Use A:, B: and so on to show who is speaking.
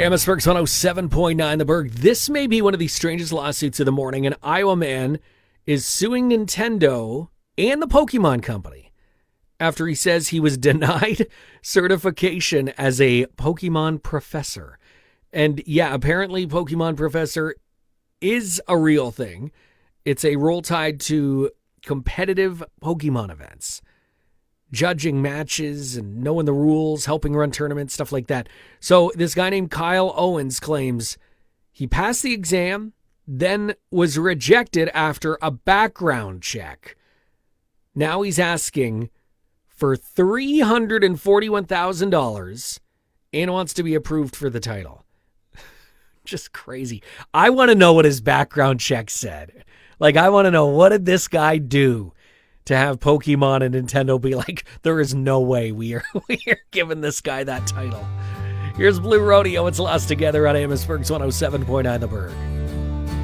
A: Amos Burks 107.9 The Berg. This may be one of the strangest lawsuits of the morning. An Iowa man is suing Nintendo and the Pokemon Company after he says he was denied certification as a Pokemon professor. And yeah, apparently Pokemon professor is a real thing. It's a role tied to competitive Pokemon events, judging matches and knowing the rules, helping run tournaments, stuff like that. So this guy named Kyle Owens claims he passed the exam, then was rejected after a background check. Now he's asking for $341,000 and wants to be approved for the title. Just crazy. I want to know what his background check said. Like, I want to know, what did this guy do to have Pokemon and Nintendo be like, there is no way we are giving this guy that title. Here's Blue Rodeo. It's Lost Together on Amos Burks 107.9 The Berg.